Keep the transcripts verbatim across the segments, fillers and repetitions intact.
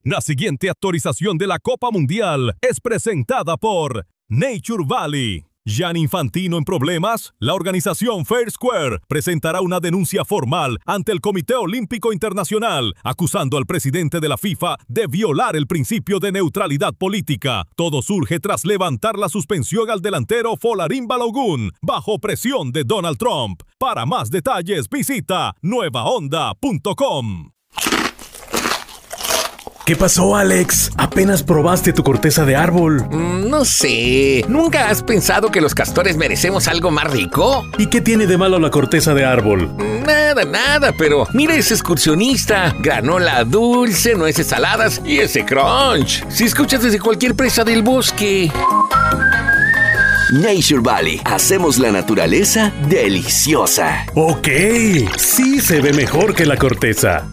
La siguiente actualización de la Copa Mundial es presentada por Nature Valley. Gianni Infantino en problemas. La organización Fair Square presentará una denuncia formal ante el Comité Olímpico Internacional, acusando al presidente de la FIFA de violar el principio de neutralidad política. Todo surge tras levantar la suspensión al delantero Folarin Balogun, bajo presión de Donald Trump. Para más detalles, visita nueva onda punto com. ¿Qué pasó, Alex? ¿Apenas probaste tu corteza de árbol? Mm, no sé. ¿Nunca has pensado que los castores merecemos algo más rico? ¿Y qué tiene de malo la corteza de árbol? Nada, nada, pero mira ese excursionista. Granola dulce, nueces saladas y ese crunch. Si escuchas desde cualquier presa del bosque. Nature Valley. Hacemos la naturaleza deliciosa. Ok, sí se ve mejor que la corteza.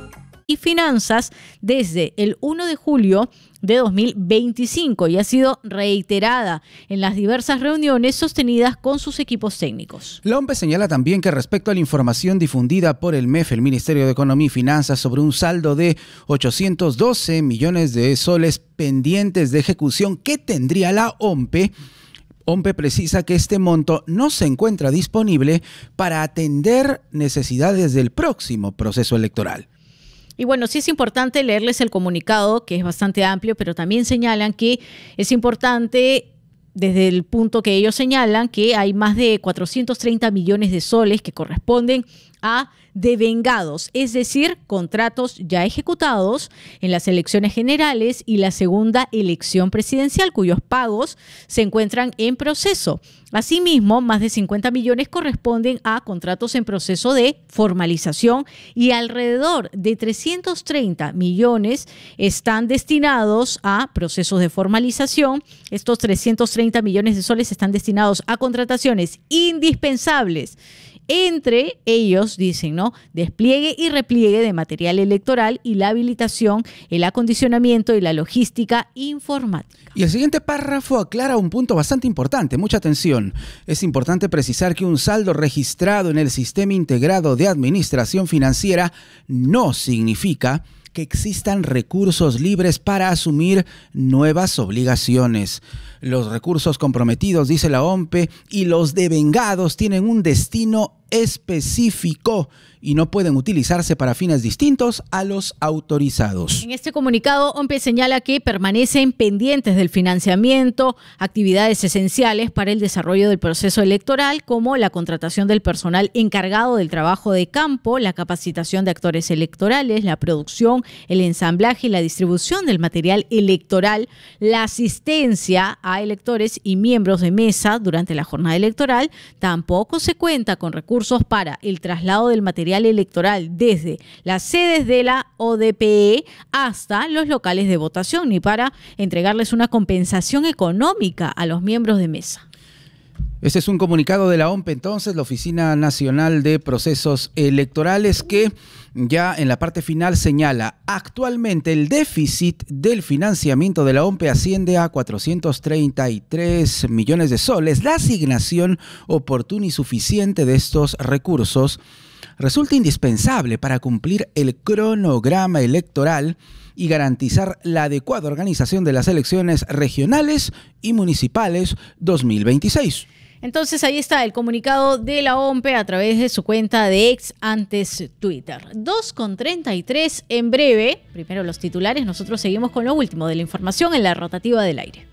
Y finanzas desde el primero de julio de dos mil veinticinco y ha sido reiterada en las diversas reuniones sostenidas con sus equipos técnicos. La OMPE señala también que respecto a la información difundida por el M E F, el Ministerio de Economía y Finanzas, sobre un saldo de ochocientos doce millones de soles pendientes de ejecución que tendría la OMPE, OMPE precisa que este monto no se encuentra disponible para atender necesidades del próximo proceso electoral. Y bueno, sí es importante leerles el comunicado, que es bastante amplio, pero también señalan que es importante, desde el punto que ellos señalan, que hay más de cuatrocientos treinta millones de soles que corresponden a devengados, es decir, contratos ya ejecutados en las elecciones generales y la segunda elección presidencial, cuyos pagos se encuentran en proceso. Asimismo, más de cincuenta millones corresponden a contratos en proceso de formalización y alrededor de trescientos treinta millones están destinados a procesos de formalización. Estos trescientos treinta millones de soles están destinados a contrataciones indispensables. Entre ellos, dicen, ¿no?, despliegue y repliegue de material electoral y la habilitación, el acondicionamiento y la logística informática. Y el siguiente párrafo aclara un punto bastante importante. Mucha atención. Es importante precisar que un saldo registrado en el Sistema Integrado de Administración Financiera no significa que existan recursos libres para asumir nuevas obligaciones. Los recursos comprometidos, dice la OMPE, y los devengados tienen un destino específico y no pueden utilizarse para fines distintos a los autorizados. En este comunicado, OMPE señala que permanecen pendientes del financiamiento actividades esenciales para el desarrollo del proceso electoral, como la contratación del personal encargado del trabajo de campo, la capacitación de actores electorales, la producción, el ensamblaje y la distribución del material electoral, la asistencia a electores y miembros de mesa durante la jornada electoral. Tampoco se cuenta con recursos para el traslado del material electoral desde las sedes de la O D P E hasta los locales de votación, ni para entregarles una compensación económica a los miembros de mesa. Este es un comunicado de la OMPE, entonces, la Oficina Nacional de Procesos Electorales, que ya en la parte final señala: actualmente el déficit del financiamiento de la OMPE asciende a cuatrocientos treinta y tres millones de soles. La asignación oportuna y suficiente de estos recursos resulta indispensable para cumplir el cronograma electoral y garantizar la adecuada organización de las elecciones regionales y municipales dos mil veintiséis. Entonces ahí está el comunicado de la OMPE a través de su cuenta de ex, antes Twitter. dos con treinta y tres en breve. Primero los titulares, nosotros seguimos con lo último de la información en la rotativa del aire.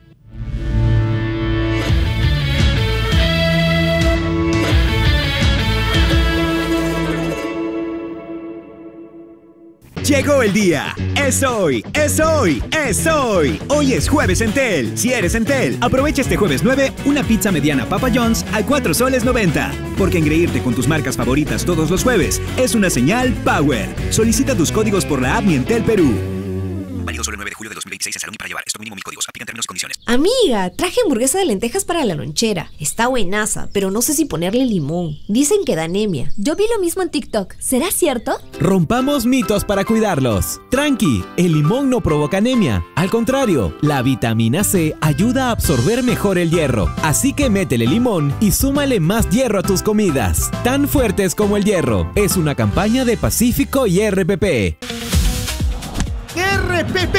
Llegó el día. Es hoy, es hoy, es hoy. Hoy es jueves Entel. Si eres Entel, aprovecha este jueves nueve una pizza mediana Papa John's a cuatro soles noventa. Porque engreírte con tus marcas favoritas todos los jueves es una señal Power. Solicita tus códigos por la app Mi Entel Perú. Válido solo el nueve de julio de dos mil veintiséis en Salón y para llevar. Esto mínimo mil códigos. Aplican términos y condiciones. Amiga, traje hamburguesa de lentejas para la lonchera. Está buenaza, pero no sé si ponerle limón. Dicen que da anemia. Yo vi lo mismo en TikTok. ¿Será cierto? Rompamos mitos para cuidarlos. Tranqui, el limón no provoca anemia. Al contrario, la vitamina C ayuda a absorber mejor el hierro. Así que métele limón y súmale más hierro a tus comidas. Tan fuertes como el hierro. Es una campaña de Pacífico y R P P. R P P.